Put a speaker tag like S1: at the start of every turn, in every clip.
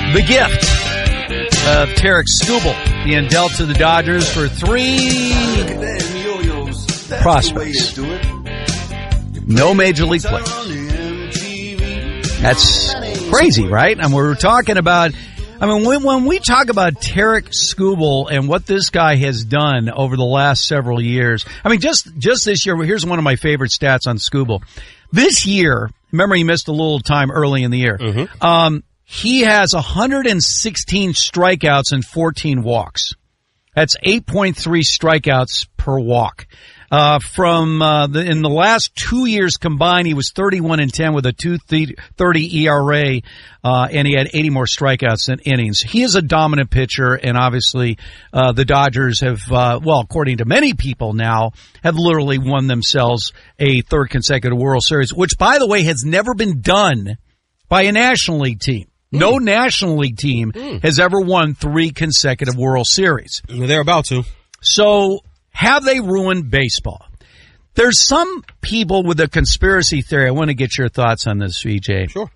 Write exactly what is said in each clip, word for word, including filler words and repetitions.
S1: The gift of Tarek Skubal being dealt to the Dodgers for three prospects. No major league players. That's crazy, right? And we're talking about, I mean, when, when we talk about Tarek Skubal and what this guy has done over the last several years, I mean, just, just this year, here's one of my favorite stats on Skubal. This year, remember he missed a little time early in the year. Mm-hmm. Um, he has one hundred sixteen strikeouts and fourteen walks. That's eight point three strikeouts per walk. Uh, from, uh, the, in the last two years combined, he was thirty-one and ten with a two thirty E R A, uh, and he had eighty more strikeouts than innings. He is a dominant pitcher, and obviously, uh, the Dodgers have, uh, well, according to many people now, have literally won themselves a third consecutive World Series, which, by the way, has never been done by a National League team. No mm. National League team mm. has ever won three consecutive World Series.
S2: They're about to.
S1: So, have they ruined baseball? There's some people with a conspiracy theory. I want to get your thoughts on this, V J.
S2: Sure.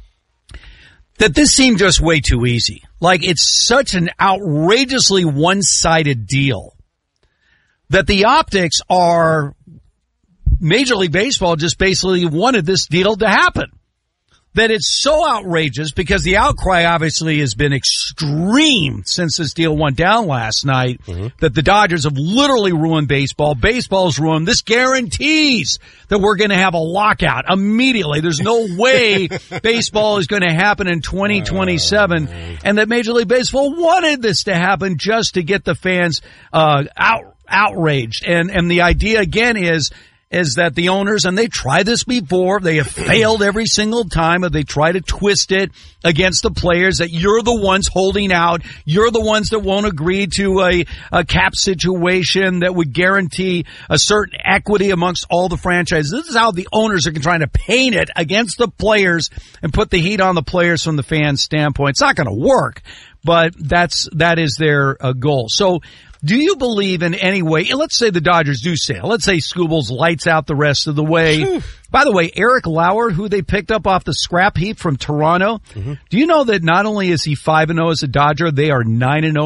S1: That this seemed just way too easy. Like, it's such an outrageously one-sided deal that the optics are Major League Baseball just basically wanted this deal to happen. That it's so outrageous because the outcry obviously has been extreme since this deal went down last night, mm-hmm. that the Dodgers have literally ruined baseball. Baseball's ruined. This guarantees that we're going to have a lockout immediately. There's no way baseball is going to happen in twenty twenty-seven, uh, and that Major League Baseball wanted this to happen just to get the fans uh out outraged. And and the idea again is is that the owners, and they tried this before, they have failed every single time, but they try to twist it against the players that you're the ones holding out, you're the ones that won't agree to a, a cap situation that would guarantee a certain equity amongst all the franchises. This is how the owners are trying to paint it against the players and put the heat on the players from the fans' standpoint. It's not going to work, but that's, that is their uh, goal. So, do you believe in any way, let's say the Dodgers do sail, let's say Skubal's lights out the rest of the way. By the way, Eric Lauer, who they picked up off the scrap heap from Toronto, mm-hmm. do you know that not only is he five and oh as a Dodger, they are nine and oh